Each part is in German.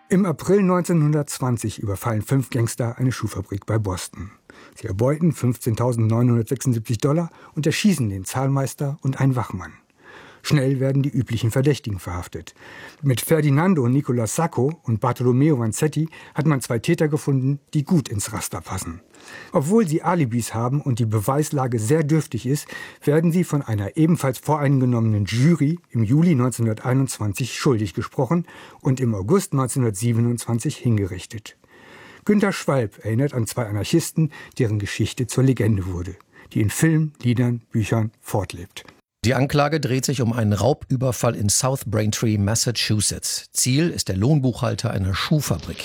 Im April 1920 überfallen 5 Gangster eine Schuhfabrik bei Boston. Sie erbeuten $15.976 und erschießen den Zahlmeister und einen Wachmann. Schnell werden die üblichen Verdächtigen verhaftet. Mit Ferdinando Nicolas Sacco und Bartolomeo Vanzetti hat man 2 Täter gefunden, die gut ins Raster passen. Obwohl sie Alibis haben und die Beweislage sehr dürftig ist, werden sie von einer ebenfalls voreingenommenen Jury im Juli 1921 schuldig gesprochen und im August 1927 hingerichtet. Günter Schwalb erinnert an 2 Anarchisten, deren Geschichte zur Legende wurde, die in Filmen, Liedern, Büchern fortlebt. Die Anklage dreht sich um einen Raubüberfall in South Braintree, Massachusetts. Ziel ist der Lohnbuchhalter einer Schuhfabrik.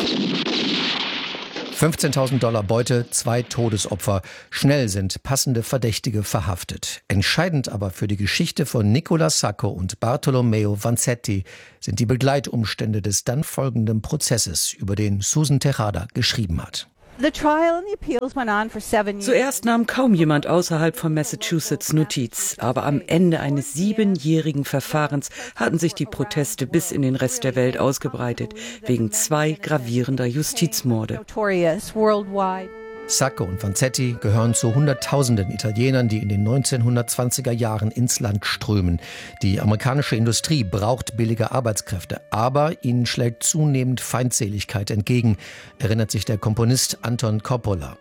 $15.000 Beute, 2 Todesopfer. Schnell sind passende Verdächtige verhaftet. Entscheidend aber für die Geschichte von Nicolas Sacco und Bartolomeo Vanzetti sind die Begleitumstände des dann folgenden Prozesses, über den Susan Tejada geschrieben hat. Zuerst nahm kaum jemand außerhalb von Massachusetts Notiz, aber am Ende eines 7-jährigen Verfahrens hatten sich die Proteste bis in den Rest der Welt ausgebreitet, wegen 2 gravierender Justizmorde. Sacco und Vanzetti gehören zu Hunderttausenden Italienern, die in den 1920er Jahren ins Land strömen. Die amerikanische Industrie braucht billige Arbeitskräfte, aber ihnen schlägt zunehmend Feindseligkeit entgegen, erinnert sich der Komponist Anton Coppola.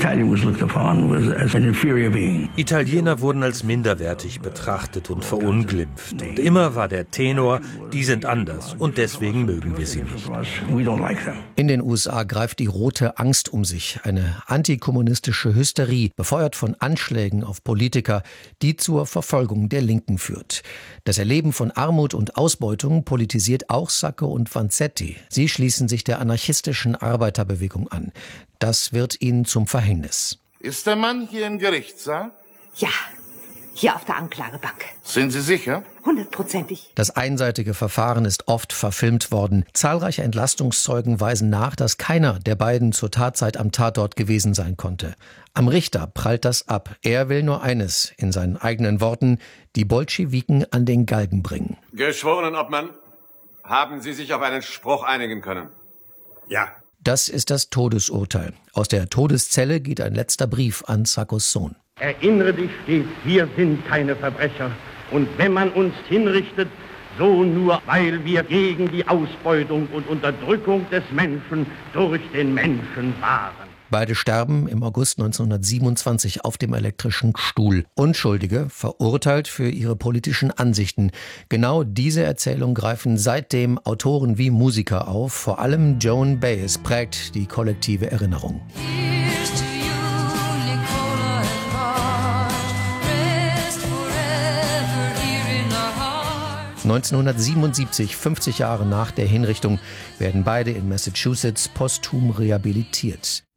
Italiener wurden als minderwertig betrachtet und verunglimpft. Und immer war der Tenor, die sind anders und deswegen mögen wir sie nicht. In den USA greift die rote Angst um sich, eine antikommunistische Hysterie, befeuert von Anschlägen auf Politiker, die zur Verfolgung der Linken führt. Das Erleben von Armut und Ausbeutung politisiert auch Sacco und Vanzetti. Sie schließen sich der anarchistischen Arbeiterbewegung an. Das wird ihnen zum Verhängnis. Ist der Mann hier im Gerichtssaal? Ja, hier auf der Anklagebank. Sind Sie sicher? 100%. Das einseitige Verfahren ist oft verfilmt worden. Zahlreiche Entlastungszeugen weisen nach, dass keiner der beiden zur Tatzeit am Tatort gewesen sein konnte. Am Richter prallt das ab. Er will nur eines, in seinen eigenen Worten, die Bolschewiken an den Galgen bringen. Geschworenenobmann, haben Sie sich auf einen Spruch einigen können? Ja. Das ist das Todesurteil. Aus der Todeszelle geht ein letzter Brief an Saccos Sohn. Erinnere dich stets, wir sind keine Verbrecher. Und wenn man uns hinrichtet, so nur, weil wir gegen die Ausbeutung und Unterdrückung des Menschen durch den Menschen waren. Beide sterben im August 1927 auf dem elektrischen Stuhl. Unschuldige, verurteilt für ihre politischen Ansichten. Genau diese Erzählung greifen seitdem Autoren wie Musiker auf. Vor allem Joan Baez prägt die kollektive Erinnerung. 1977, 50 Jahre nach der Hinrichtung, werden beide in Massachusetts posthum rehabilitiert.